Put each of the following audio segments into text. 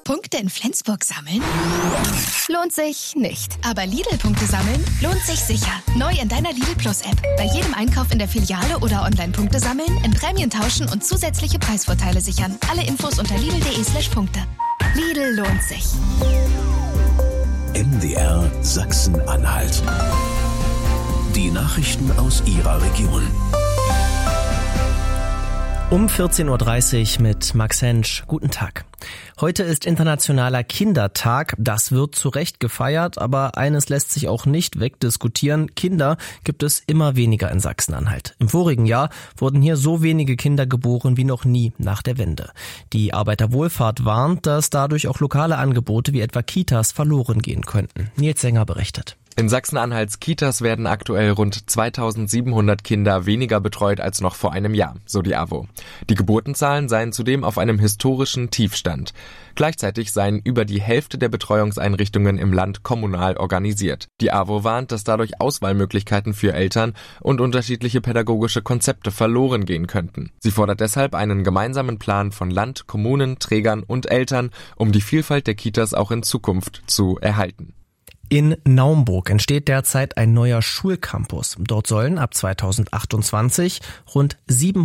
Punkte in Flensburg sammeln? Lohnt sich nicht. Aber Lidl-Punkte sammeln lohnt sich sicher. Neu in deiner Lidl Plus-App. Bei jedem Einkauf in der Filiale oder online Punkte sammeln, in Prämien tauschen und zusätzliche Preisvorteile sichern. Alle Infos unter lidl.de/Punkte. Lidl lohnt sich. MDR Sachsen-Anhalt. Die Nachrichten aus Ihrer Region. Um 14.30 Uhr mit Max Hensch. Guten Tag. Heute ist Internationaler Kindertag. Das wird zu Recht gefeiert, aber eines lässt sich auch nicht wegdiskutieren. Kinder gibt es immer weniger in Sachsen-Anhalt. Im vorigen Jahr wurden hier so wenige Kinder geboren wie noch nie nach der Wende. Die Arbeiterwohlfahrt warnt, dass dadurch auch lokale Angebote wie etwa Kitas verloren gehen könnten. Nils Sänger berichtet. In Sachsen-Anhalts Kitas werden aktuell rund 2700 Kinder weniger betreut als noch vor einem Jahr, so die AWO. Die Geburtenzahlen seien zudem auf einem historischen Tiefstand. Gleichzeitig seien über die Hälfte der Betreuungseinrichtungen im Land kommunal organisiert. Die AWO warnt, dass dadurch Auswahlmöglichkeiten für Eltern und unterschiedliche pädagogische Konzepte verloren gehen könnten. Sie fordert deshalb einen gemeinsamen Plan von Land, Kommunen, Trägern und Eltern, um die Vielfalt der Kitas auch in Zukunft zu erhalten. In Naumburg entsteht derzeit ein neuer Schulcampus. Dort sollen ab 2028 rund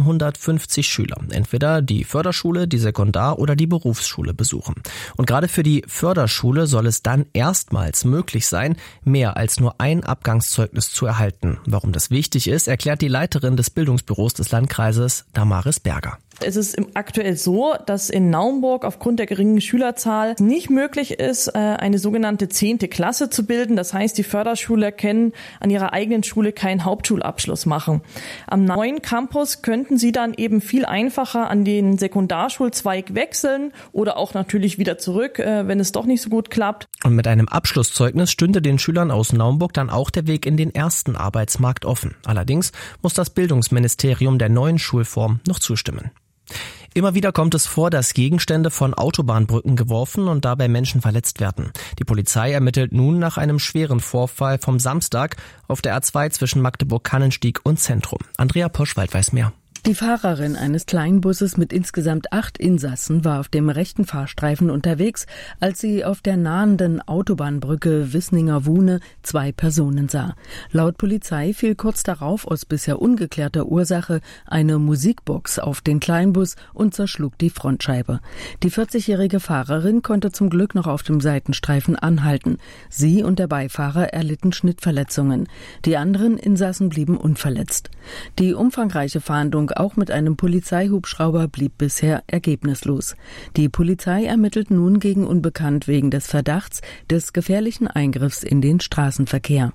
750 Schüler entweder die Förderschule, die Sekundar- oder die Berufsschule besuchen. Und gerade für die Förderschule soll es dann erstmals möglich sein, mehr als nur ein Abgangszeugnis zu erhalten. Warum das wichtig ist, erklärt die Leiterin des Bildungsbüros des Landkreises, Damaris Berger. Es ist aktuell so, dass in Naumburg aufgrund der geringen Schülerzahl nicht möglich ist, eine sogenannte 10. Klasse zu bilden. Das heißt, die Förderschüler können an ihrer eigenen Schule keinen Hauptschulabschluss machen. Am neuen Campus könnten sie dann eben viel einfacher an den Sekundarschulzweig wechseln oder auch natürlich wieder zurück, wenn es doch nicht so gut klappt. Und mit einem Abschlusszeugnis stünde den Schülern aus Naumburg dann auch der Weg in den ersten Arbeitsmarkt offen. Allerdings muss das Bildungsministerium der neuen Schulform noch zustimmen. Immer wieder kommt es vor, dass Gegenstände von Autobahnbrücken geworfen und dabei Menschen verletzt werden. Die Polizei ermittelt nun nach einem schweren Vorfall vom Samstag auf der A2 zwischen Magdeburg-Kannenstieg und Zentrum. Andrea Poschwald weiß mehr. Die Fahrerin eines Kleinbusses mit insgesamt 8 Insassen war auf dem rechten Fahrstreifen unterwegs, als sie auf der nahenden Autobahnbrücke Wisninger-Wuhne 2 Personen sah. Laut Polizei fiel kurz darauf aus bisher ungeklärter Ursache eine Musikbox auf den Kleinbus und zerschlug die Frontscheibe. Die 40-jährige Fahrerin konnte zum Glück noch auf dem Seitenstreifen anhalten. Sie und der Beifahrer erlitten Schnittverletzungen. Die anderen Insassen blieben unverletzt. Die umfangreiche Fahndung auch mit einem Polizeihubschrauber blieb bisher ergebnislos. Die Polizei ermittelt nun gegen Unbekannt wegen des Verdachts des gefährlichen Eingriffs in den Straßenverkehr.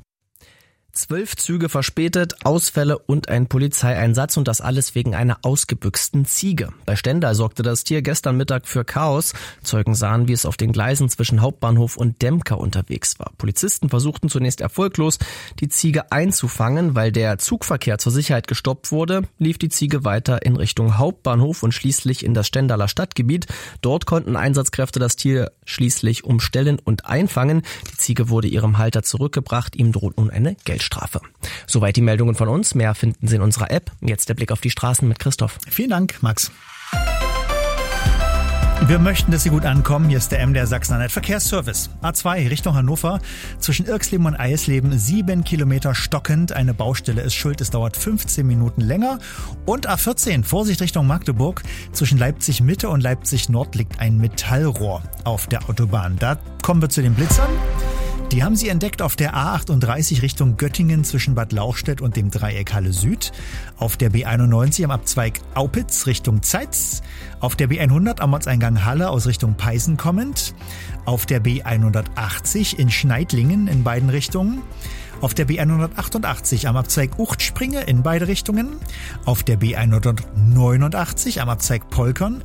12 Züge verspätet, Ausfälle und ein Polizeieinsatz und das alles wegen einer ausgebüxten Ziege. Bei Stendal sorgte das Tier gestern Mittag für Chaos. Zeugen sahen, wie es auf den Gleisen zwischen Hauptbahnhof und Demker unterwegs war. Polizisten versuchten zunächst erfolglos, die Ziege einzufangen. Weil der Zugverkehr zur Sicherheit gestoppt wurde, lief die Ziege weiter in Richtung Hauptbahnhof und schließlich in das Stendaler Stadtgebiet. Dort konnten Einsatzkräfte das Tier schließlich umstellen und einfangen. Die Ziege wurde ihrem Halter zurückgebracht. Ihm droht nun eine Geldstrafe. Soweit die Meldungen von uns. Mehr finden Sie in unserer App. Jetzt der Blick auf die Straßen mit Christoph. Vielen Dank, Max. Wir möchten, dass Sie gut ankommen. Hier ist der MDR Sachsen-Anhalt Verkehrsservice. A2 Richtung Hannover. Zwischen Irxleben und Eisleben 7 Kilometer stockend. Eine Baustelle ist schuld. Es dauert 15 Minuten länger. Und A14 Vorsicht Richtung Magdeburg. Zwischen Leipzig Mitte und Leipzig Nord liegt ein Metallrohr auf der Autobahn. Da kommen wir zu den Blitzern. Die haben sie entdeckt auf der A38 Richtung Göttingen zwischen Bad Lauchstädt und dem Dreieck Halle Süd, auf der B91 am Abzweig Aupitz Richtung Zeitz, auf der B100 am Ortseingang Halle aus Richtung Peißen kommend, auf der B180 in Schneidlingen in beiden Richtungen, auf der B188 am Abzweig Uchtspringe in beide Richtungen, auf der B189 am Abzweig Polkern